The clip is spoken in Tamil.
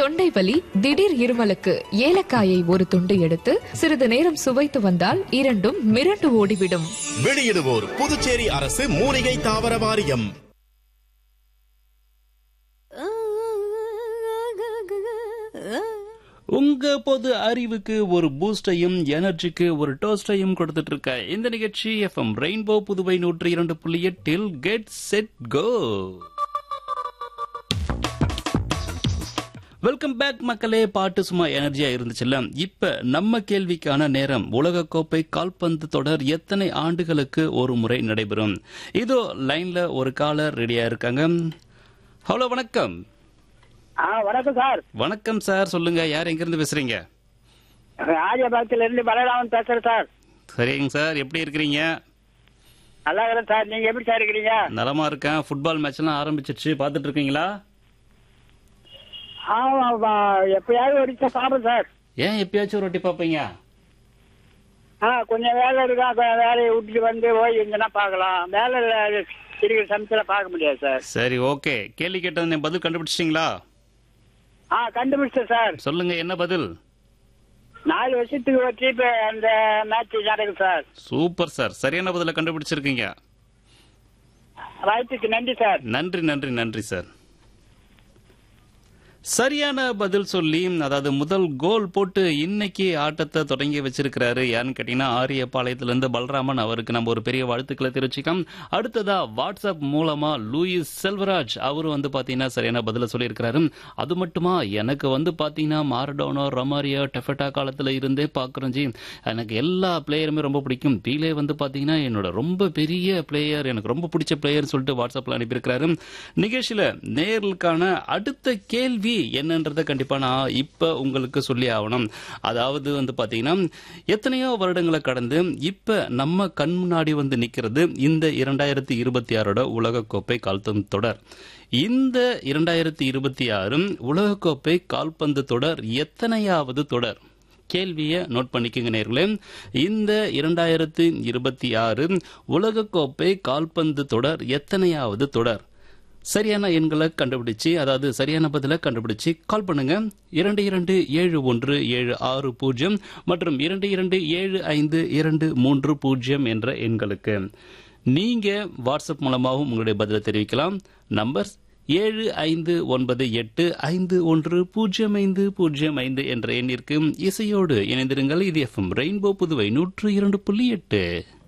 தொண்டை வலி, திடீர் இருமலுக்கு ஏலக்காயை ஒரு துண்டு எடுத்து சிறிது நேரம் சுவைத்து வந்தால் இரண்டும் மிரண்டு ஓடிவிடும். வெளியிடுவோர் புதுச்சேரி அரசு மூலிகை தாவர வாரியம். உங்க பொது அறிவுக்கு ஒரு பூஸ்டையும் எனர்ஜிக்கு ஒரு டோஸ்டையும் கொடுத்துட்டு இருக்க இந்த நிகழ்ச்சி FM rainbow Puduvai 102.8 get set go. Welcome back மக்களே. பாட்டு சும்மா எனர்ஜியா இருந்துச்சுல்ல. இப்ப நம்ம கேள்விக்கான நேரம். உலகக்கோப்பை கால்பந்து தொடர் எத்தனை ஆண்டுகளுக்கு ஒரு முறை நடைபெறும்? இதோ லைன்ல ஒரு காலர் ரெடியா இருக்காங்க. ஹலோ, வணக்கம். வணக்கம் சார். வணக்கம் சார், சொல்லுங்க. யார் எங்க இருந்து பேசுறீங்க? ஆரியபாகத்துல இருந்து பலராமன் பேசுறேன் சார். சரிங்க சார், எப்படி இருக்கிறீங்க? நல்லா இருக்கிறேன் சார். நீங்க எப்படி சார் இருக்கிறீங்க? நலமா இருக்கேன். ஃபுட்பால் மேட்ச் எல்லாம் ஆரம்பிச்சிருச்சு, பாத்துட்டு இருக்கீங்களா? எப்பயாவது ஒரு பாப்பேன் சார். ஏன் எப்பயாச்சும் ஒரு வாட்டி பாப்பீங்க? கொஞ்சம் வேலை இருக்கா, வேலையை விட்டுட்டு வந்து போய் எங்கன்னா பாக்கலாம். வேலை இருக்கிற சமயத்துல பார்க்க முடியாது சார். சரி, ஓகே. கேள்வி கேட்டது பதில் கண்டுபிடிச்சிட்டீங்களா? கண்டுபிடிச்சேன் சார். சொல்லுங்க, என்ன பதில்? 4 வருஷத்துக்கு வச்சு இப்ப அந்த மேட்ச் நடக்குது சார். சூப்பர் சார், சரியான பதில கண்டுபிடிச்சிருக்கீங்க. வாய்ப்புக்கு நன்றி சார். நன்றி நன்றி நன்றி சார். சரியான பதில் சொல்லி, அதாவது முதல் கோல் போட்டு இன்னைக்கு ஆட்டத்தை தொடங்கி வச்சிருக்கிறாரு யாருன்னு கேட்டீங்கன்னா ஆரியபாளையத்திலிருந்து பலராமன். அவருக்கு நம்ம ஒரு பெரிய வாழ்த்துக்களை தெரிவிச்சுக்கலாம். அடுத்ததா வாட்ஸ்அப் மூலமா லூயிஸ் செல்வராஜ் அவரு பாத்தீங்கன்னா சரியான பதில சொல்லியிருக்கிறாரு. அது மட்டுமா, எனக்கு பாத்தீங்கன்னா மாரடோனோ, ரொமாரியோ, டெஃபட்டா காலத்துல இருந்தே பாக்குறேன் ஜி. எனக்கு எல்லா பிளேயருமே ரொம்ப பிடிக்கும். பீலே பாத்தீங்கன்னா என்னோட ரொம்ப பெரிய பிளேயர், எனக்கு ரொம்ப பிடிச்ச பிளேயர் சொல்லிட்டு வாட்ஸ்அப்ல அனுப்பியிருக்கிறாரு. நிகழ்ச்சியில நேர்களுக்கான அடுத்த கேள்வி என்னன்றத கண்டிப்பா நான் இப்ப உங்களுக்கு சொல்லி ஆகணும். அதாவது பாத்தீங்கன்னா எத்தனையோ வருடங்களை கடந்து இப்ப நம்ம கண் முன்னாடி நிக்கிறது இந்த 2026 உலகக்கோப்பை கால்பந்து தொடர். இந்த 2026 உலகக்கோப்பை கால்பந்து தொடர் எத்தனையாவது தொடர்? கேள்வியை நோட் பண்ணிக்கங்க நேர்களே. இந்த 2026 உலகக்கோப்பை கால்பந்து தொடர் எத்தனையாவது தொடர்? சரியான எண்களை கண்டுபிடிச்சு, அதாவது சரியான பதில கண்டுபிடிச்சு கால் பண்ணுங்க. 227176 மற்றும் 227523 என்ற எண்களுக்கு நீங்க வாட்ஸ்அப் மூலமாகவும் உங்களுடைய பதிலை தெரிவிக்கலாம். நம்பர் 7518510505 என்ற எண்ணிற்கு இசையோடு இணைந்திருங்கள். இது எஃப்எம் ரெயின்போ புதுவை 102.8.